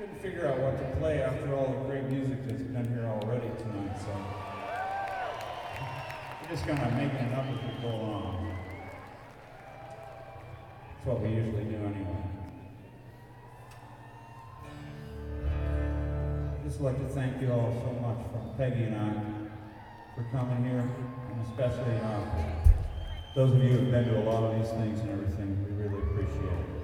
couldn't figure out what to play after all the great music that's been here already tonight, so we're just kind of making it up as we go along. That's what we usually do anyway. I'd just like to thank you all so much, from Peggy and I, for coming here, and especially those of you who have been to a lot of these things and everything. We really appreciate it.